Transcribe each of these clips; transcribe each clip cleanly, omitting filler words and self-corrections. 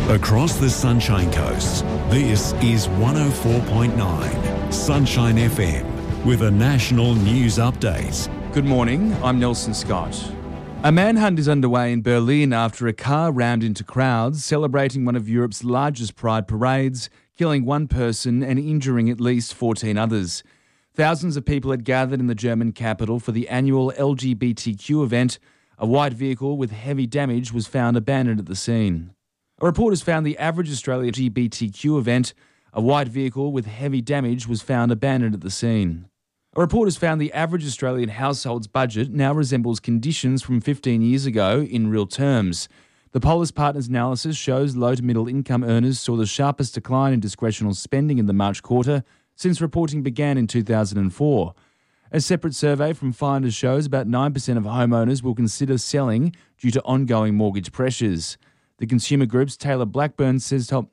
Across the Sunshine Coast, this is 104.9 Sunshine FM with a national news update. Good morning, I'm Nelson Scott. A manhunt is underway in Berlin after a car rammed into crowds celebrating one of Europe's largest pride parades, killing one person and injuring at least 14 others. Thousands of people had gathered in the German capital for the annual LGBTQ event. A white vehicle with heavy damage was found abandoned at the scene. A report has found the average Australian LGBTQ event. A white vehicle with heavy damage was found abandoned at the scene. A report has found the average Australian household's budget now resembles conditions from 15 years ago in real terms. The Polis Partners analysis shows low to middle income earners saw the sharpest decline in discretionary spending in the March quarter since reporting began in 2004. A separate survey from Finders shows about 9% of homeowners will consider selling due to ongoing mortgage pressures. The Consumer Group's Taylor Blackburn has told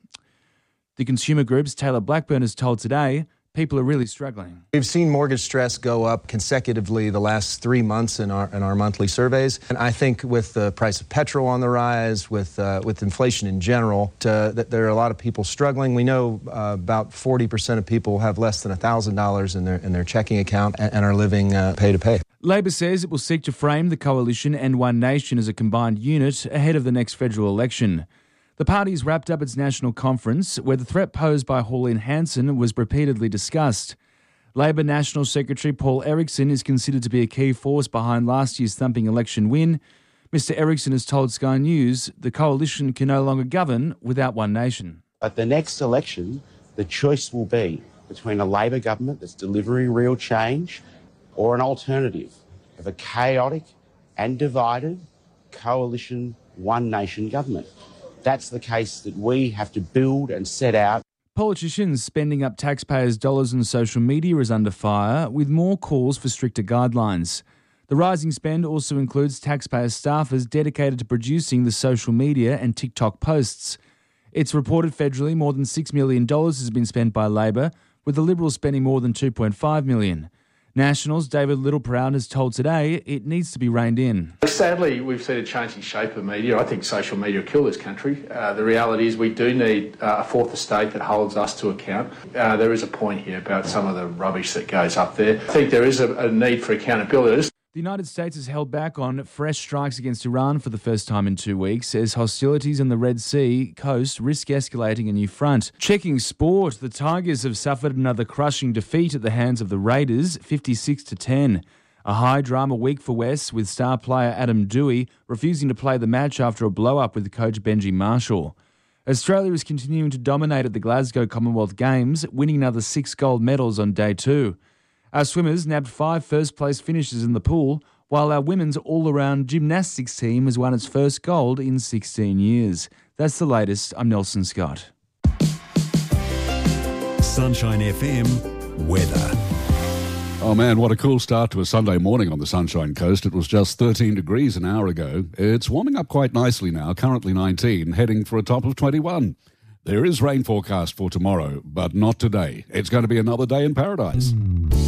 Today people are really struggling. We've seen mortgage stress go up consecutively the last 3 months in our monthly surveys. And I think with the price of petrol on the rise, with inflation in general, that there are a lot of people struggling. We know about 40% of people have less than $1,000 in their checking account and are living pay to pay. Labor says it will seek to frame the coalition and One Nation as a combined unit ahead of the next federal election. The party's wrapped up its national conference, where the threat posed by Pauline Hanson was repeatedly discussed. Labor National Secretary Paul Erickson is considered to be a key force behind last year's thumping election win. Mr Erickson has told Sky News the coalition can no longer govern without One Nation. At the next election, the choice will be between a Labor government that's delivering real change or an alternative of a chaotic and divided coalition One Nation government. That's the case that we have to build and set out. Politicians spending up taxpayers' dollars on social media is under fire, with more calls for stricter guidelines. The rising spend also includes taxpayer staffers dedicated to producing the social media and TikTok posts. It's reported federally more than $6 million has been spent by Labor, with the Liberals spending more than $2.5 million. Nationals' David Littleproud has told Today it needs to be reined in. Sadly, we've seen a changing shape of media. I think social media will kill this country. The reality is we do need a fourth estate that holds us to account. There is a point here about some of the rubbish that goes up there. I think there is a need for accountability. The United States has held back on fresh strikes against Iran for the first time in 2 weeks as hostilities on the Red Sea coast risk escalating a new front. Checking sport, the Tigers have suffered another crushing defeat at the hands of the Raiders, 56-10. A high-drama week for West, with star player Adam Dewey refusing to play the match after a blow-up with coach Benji Marshall. Australia is continuing to dominate at the Glasgow Commonwealth Games, winning another 6 gold medals on day 2. Our swimmers nabbed 5 first-place finishes in the pool, while our women's all-around gymnastics team has won its first gold in 16 years. That's the latest. I'm Nelson Scott. Sunshine FM weather. Oh man, what a cool start to a Sunday morning on the Sunshine Coast. It was just 13 degrees an hour ago. It's warming up quite nicely now, currently 19, heading for a top of 21. There is rain forecast for tomorrow, but not today. It's going to be another day in paradise.